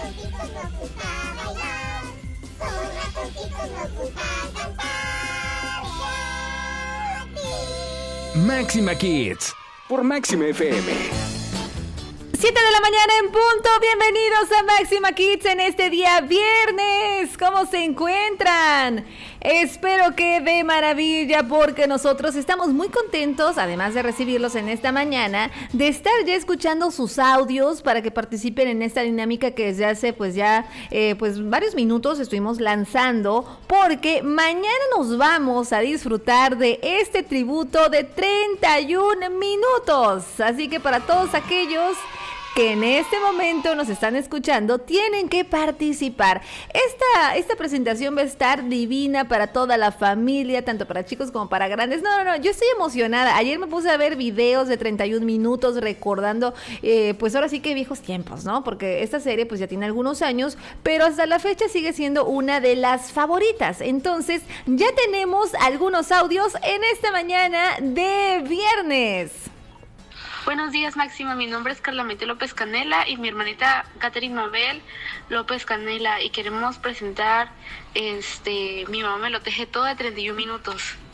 ratoncitos nos gusta bailar, somos ratoncitos nos gusta cantar. Máxima Kids por Máxima FM. 7 de la mañana en punto, bienvenidos a Máxima Kids en este día viernes. ¿Cómo se encuentran? Espero que de maravilla porque nosotros estamos muy contentos, además de recibirlos en esta mañana, de estar ya escuchando sus audios para que participen en esta dinámica que desde hace varios minutos estuvimos lanzando, porque mañana nos vamos a disfrutar de este tributo de 31 minutos. Así que para todos aquellos que en este momento nos están escuchando, tienen que participar. Esta presentación va a estar divina para toda la familia, tanto para chicos como para grandes. No, yo estoy emocionada. Ayer me puse a ver videos de 31 minutos recordando, pues ahora sí que viejos tiempos, ¿no? Porque esta serie pues ya tiene algunos años, pero hasta la fecha sigue siendo una de las favoritas. Entonces, ya tenemos algunos audios en esta mañana de viernes. Buenos días, Máxima. Mi nombre es Carla Maite López Canela y mi hermanita Catherine Mabel López Canela, y queremos presentar Mi mamá me lo teje todo de 31 minutos.